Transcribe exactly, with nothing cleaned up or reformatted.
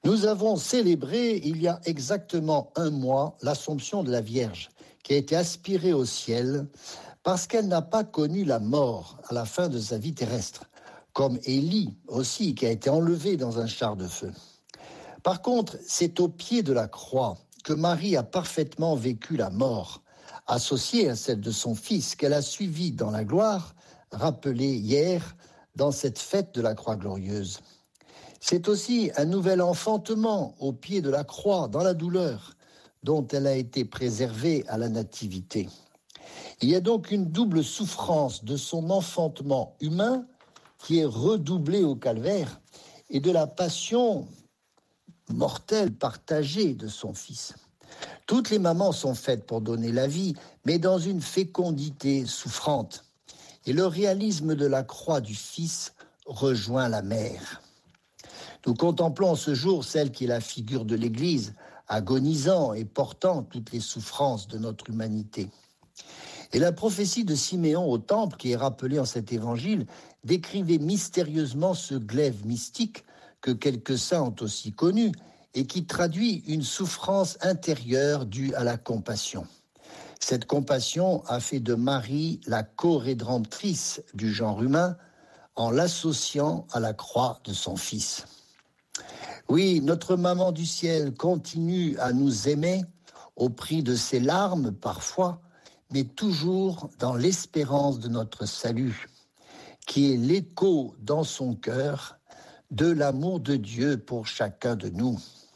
Nous avons célébré il y a exactement un mois l'Assomption de la Vierge, qui a été aspirée au ciel parce qu'elle n'a pas connu la mort à la fin de sa vie terrestre, comme Élie aussi, qui a été enlevé dans un char de feu. Par contre, c'est au pied de la croix que Marie a parfaitement vécu la mort, associée à celle de son fils qu'elle a suivi dans la gloire, rappelée hier dans cette fête de la croix glorieuse. C'est aussi un nouvel enfantement au pied de la croix, dans la douleur, dont elle a été préservée à la nativité. Il y a donc une double souffrance de son enfantement humain qui est redoublée au calvaire et de la passion mortelle partagée de son fils. Toutes les mamans sont faites pour donner la vie, mais dans une fécondité souffrante. Et le réalisme de la croix du fils rejoint la mère. Nous contemplons ce jour celle qui est la figure de l'Église, agonisant et portant toutes les souffrances de notre humanité. Et la prophétie de Siméon au temple, qui est rappelée en cet évangile, décrivait mystérieusement ce glaive mystique que quelques saints ont aussi connu et qui traduit une souffrance intérieure due à la compassion. Cette compassion a fait de Marie la co-rédemptrice du genre humain en l'associant à la croix de son fils. Oui, notre maman du ciel continue à nous aimer au prix de ses larmes parfois, mais toujours dans l'espérance de notre salut, qui est l'écho dans son cœur de l'amour de Dieu pour chacun de nous.